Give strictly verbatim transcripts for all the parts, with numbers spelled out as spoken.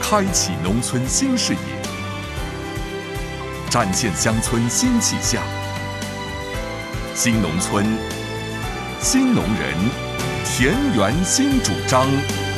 开启农村新视野，展现乡村新气象。新农村，新农人，田园新主张。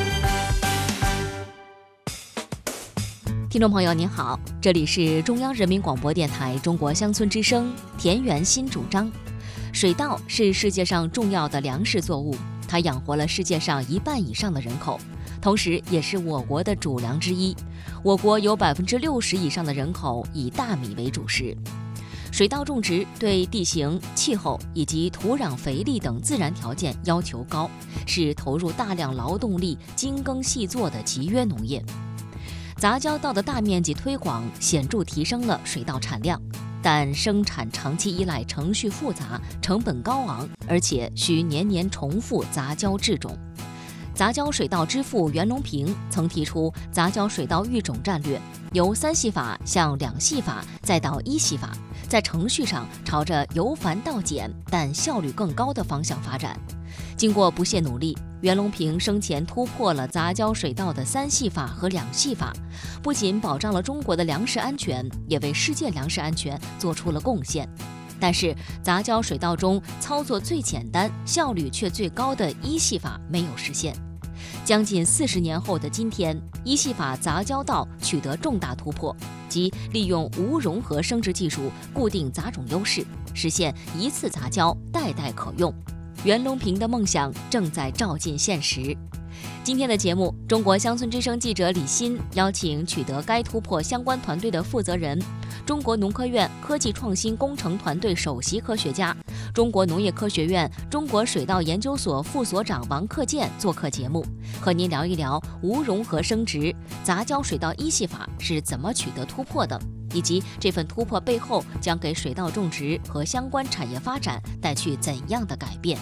听众朋友您好，这里是中央人民广播电台中国乡村之声田园新主张。水稻是世界上重要的粮食作物，它养活了世界上一半以上的人口，同时也是我国的主粮之一。我国有百分之六十以上的人口以大米为主食。水稻种植对地形、气候以及土壤肥力等自然条件要求高，是投入大量劳动力、精耕细作的集约农业。杂交稻的大面积推广显著提升了水稻产量，但生产长期依赖程序复杂、成本高昂，而且需年年重复杂交制种。杂交水稻之父袁隆平曾提出杂交水稻育种战略，由三系法向两系法再到一系法，在程序上朝着由繁到简但效率更高的方向发展。经过不懈努力，袁隆平生前突破了杂交水稻的三系法和两系法，不仅保障了中国的粮食安全，也为世界粮食安全做出了贡献。但是杂交水稻中操作最简单、效率却最高的一系法没有实现。将近四十年后的今天，一系法杂交稻取得重大突破，即利用无融合生殖技术固定杂种优势，实现一次杂交，代代可用。袁隆平的梦想正在照进现实。今天的节目，中国乡村之声记者李欣邀请取得该突破相关团队的负责人，中国农科院科技创新工程团队首席科学家，中国农业科学院中国水稻研究所副所长王克建做客节目，和您聊一聊无融合生殖、杂交水稻一系法是怎么取得突破的，以及这份突破背后将给水稻种植和相关产业发展带去怎样的改变。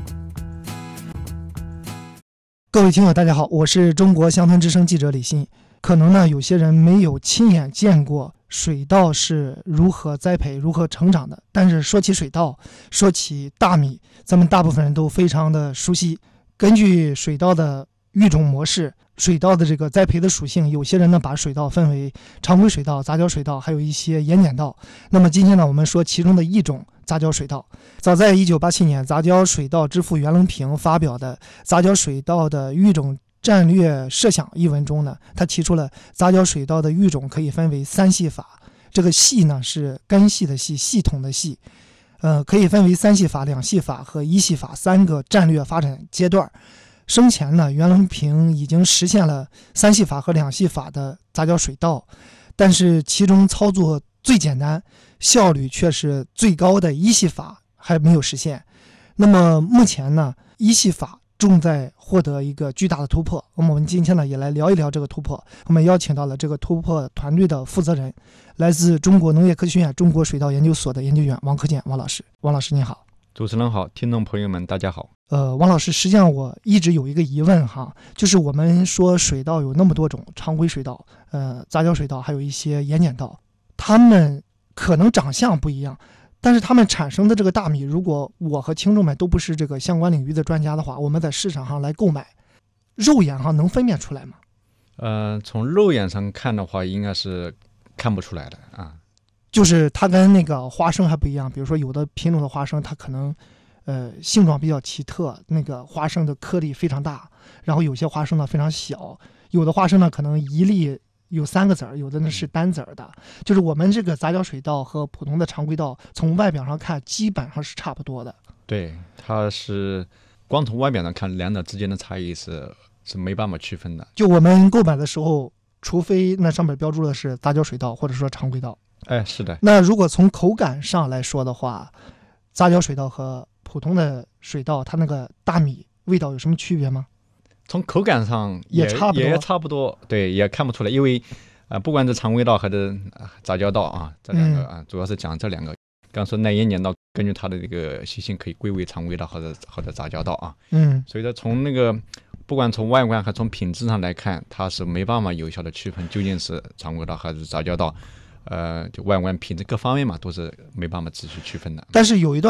各位听友大家好，我是中国乡村之声记者李欣。可能呢有些人没有亲眼见过水稻是如何栽培如何成长的，但是说起水稻，说起大米，咱们大部分人都非常的熟悉。根据水稻的育种模式，水稻的这个栽培的属性，有些人呢把水稻分为常规水稻、杂交水稻，还有一些盐碱稻。那么今天呢我们说其中的一种杂交水稻。早在一九八七年，杂交水稻之父袁隆平发表的《杂交水稻的育种战略设想》一文中呢，他提出了杂交水稻的育种可以分为三系法。这个系呢是根系的系，系统的系，呃，可以分为三系法、两系法和一系法三个战略发展阶段。生前呢，袁隆平已经实现了三系法和两系法的杂交水稻，但是其中操作最简单、效率却是最高的一系法还没有实现。那么目前呢，一系法正在获得一个巨大的突破。我们今天呢也来聊一聊这个突破。我们邀请到了这个突破团队的负责人，来自中国农业科学院中国水稻研究所的研究员王克建王老师。王老师您好。 主持人好，听众朋友们大家好。 呃，王老师，实际上我一直有一个疑问哈，就是我们说水稻有那么多种，常规水稻、呃杂交水稻，还有一些盐碱稻，它们可能长相不一样，但是它们产生的这个大米，如果我和听众们都不是这个相关领域的专家的话，我们在市场上来购买，肉眼上能分辨出来吗？ 呃，从肉眼上看的话，应该是看不出来的啊。 就是它跟那个花生还不一样，比如说有的品种的花生，它可能呃性状比较奇特，那个花生的颗粒非常大，然后有些花生呢非常小，有的花生呢可能一粒有三个籽儿，有的呢是单籽儿的。就是我们这个杂交水稻和普通的常规稻从外表上看基本上是差不多的。 对，它是光从外表上看，两者之间的差异是是没办法区分的。 就我们购买的时候，除非那上面标注的是杂交水稻或者说常规稻。 哎，是的。 那如果从口感上来说的话，杂交水稻和普通的水稻，它那个大米味道有什么区别吗？ 从口感上 也, 也差不多， 也差不多，对，也看不出来，因为啊、呃，不管是常规稻还是杂交稻啊，这两个啊，嗯、主要是讲这两个。刚说耐盐碱稻，根据它的这个习性，可以归为常规稻或者或者杂交稻啊。 嗯， 所以说从那个不管从外观还从品质上来看，它是没办法有效的区分究竟是常规稻还是杂交稻。呃，就外观品质各方面嘛，都是没办法仔细区分的。 但是有一段